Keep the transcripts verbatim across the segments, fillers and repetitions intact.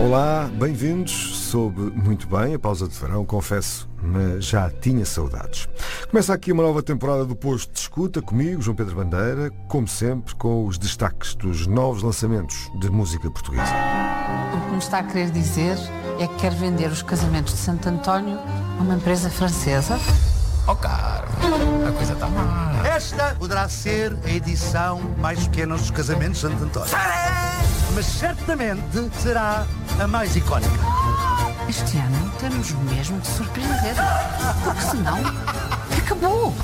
Olá, bem-vindos. Soube muito bem a pausa de verão, confesso, mas já tinha saudades. Começa aqui uma nova temporada do Posto de Escuta, comigo, João Pedro Bandeira, como sempre, com os destaques dos novos lançamentos de música portuguesa. O que me está a querer dizer é que quer vender os casamentos de Santo António a uma empresa francesa. Oh, caro, a coisa está má. Esta poderá ser a edição mais pequena dos casamentos de Santo António. Mas certamente será a mais icónica. Este ano temos mesmo de surpreender, porque senão acabou.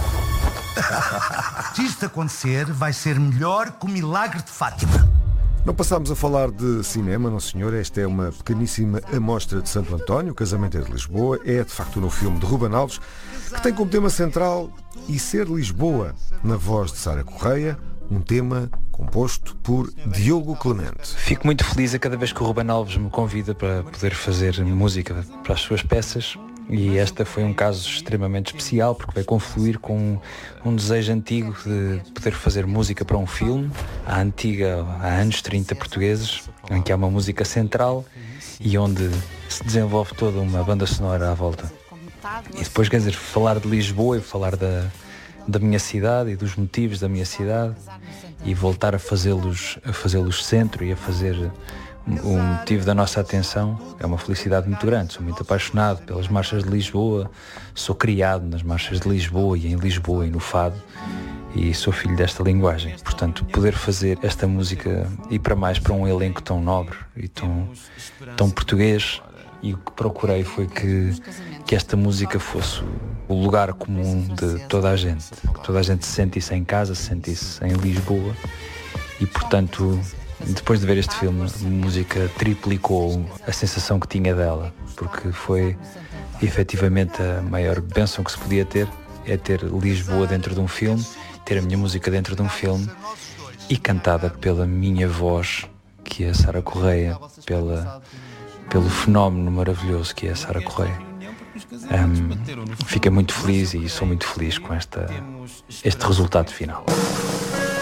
Se isto acontecer, vai ser melhor que o milagre de Fátima. Não passámos a falar de cinema, não senhor. Esta é uma pequeníssima amostra de Santo António, o casamento é de Lisboa. É de facto no filme de Ruben Alves, que tem como tema central E Ser Lisboa, na voz de Sara Correia, um tema composto por Diogo Clemente. Fico muito feliz a cada vez que o Ruben Alves me convida para poder fazer música para as suas peças, e esta foi um caso extremamente especial porque vai confluir com um desejo antigo de poder fazer música para um filme, à antiga, há anos trinta portugueses, em que há uma música central e onde se desenvolve toda uma banda sonora à volta. E depois, quer dizer, falar de Lisboa e falar da, da minha cidade e dos motivos da minha cidade e voltar a fazê-los, a fazê-los centro e a fazer o motivo da nossa atenção é uma felicidade muito grande. Sou muito apaixonado pelas marchas de Lisboa, sou criado nas marchas de Lisboa e em Lisboa e no fado, e sou filho desta linguagem. Portanto, poder fazer esta música e para mais para um elenco tão nobre e tão, tão português, e o que procurei foi que, que esta música fosse o lugar comum de toda a gente, que toda a gente se sentisse em casa, se sentisse em Lisboa. E portanto, depois de ver este filme, a música triplicou a sensação que tinha dela, porque foi efetivamente a maior bênção que se podia ter, é ter Lisboa dentro de um filme, ter a minha música dentro de um filme e cantada pela minha voz, que é a Sara Correia, pela, pelo fenómeno maravilhoso que é a Sara Correia. Um, fiquei muito feliz e sou muito feliz com esta, este resultado final.